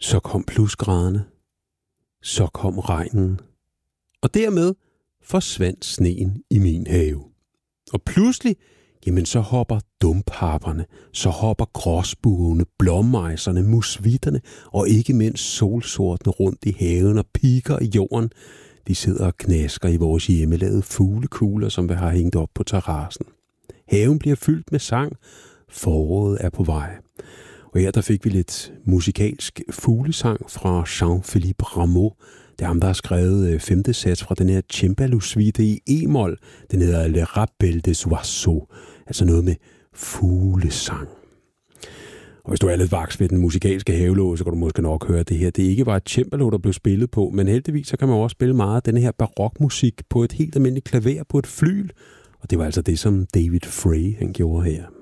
Så kom plusgraderne. Så kom regnen. Og dermed forsvandt sneen i min have. Og pludselig, jamen så hopper dumphapperne, så hopper gråsbuerne, blåmejserne, musvitterne og ikke mindst solsortene rundt i haven og piker i jorden. De sidder og knasker i vores hjemmelavede fuglekugler, som vi har hængt op på terrassen. Haven bliver fyldt med sang. Foråret er på vej. Og her der fik vi lidt musikalsk fuglesang fra Jean-Philippe Rameau. Det er ham, der har skrevet 5. sats fra den her cembalo-suite i e-mol. Den hedder Le Rappel des Oiseaux. Altså noget med fuglesang. Og hvis du er lidt vaks ved den musikalske havelåg, så kan du måske nok høre det her. Det ikke var et cembalo, der blev spillet på, men heldigvis så kan man også spille meget af den her barokmusik på et helt almindeligt klaver på et flyl. Og det var altså det, som David Frey han gjorde her.